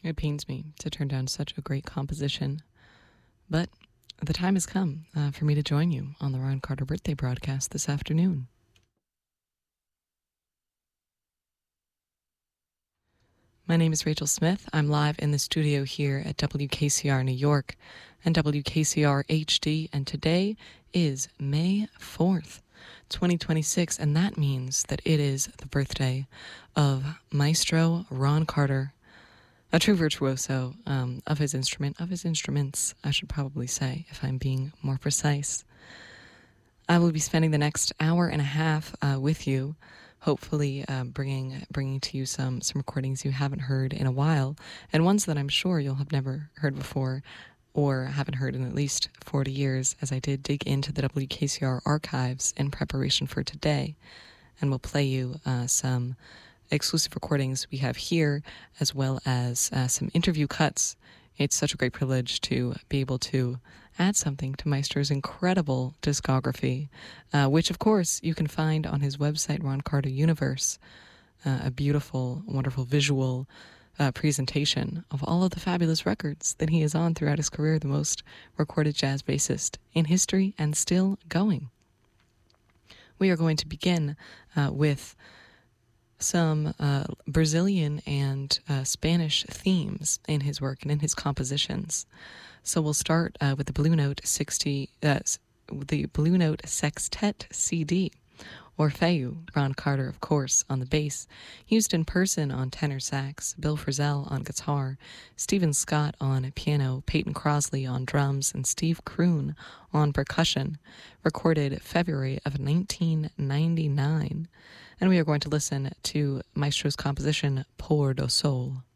It pains me to turn down such a great composition, but the time has come for me to join you on the Ron Carter birthday broadcast this afternoon. My name is Rachel Smith. I'm live in the studio here at WKCR New York and WKCR HD, and today is May 4th, 2026, and that means that it is the birthday of Maestro Ron Carter, a true virtuoso of his instruments, I should probably say, if I'm being more precise. I will be spending the next hour and a half with you, hopefully bringing to you some recordings you haven't heard in a while, and ones that I'm sure you'll have never heard before or haven't heard in at least 40 years, as I did dig into the WKCR archives in preparation for today, and we'll play you some exclusive recordings we have here, as well as some interview cuts. It's such a great privilege to be able to add something to Maestro's incredible discography, which, of course, you can find on his website, Ron Carter Universe, a beautiful, wonderful visual presentation of all of the fabulous records that he is on throughout his career, the most recorded jazz bassist in history and still going. We are going to begin with some Brazilian and Spanish themes in his work and in his compositions. So we'll start with the Blue Note Sextet CD, Orfeu, Ron Carter, of course, on the bass, used in person on tenor sax, Bill Frisell on guitar, Stephen Scott on piano, Peyton Crosley on drums, and Steve Kroon on percussion, recorded February of 1999. And we are going to listen to Maestro's composition, Pôr do Sol.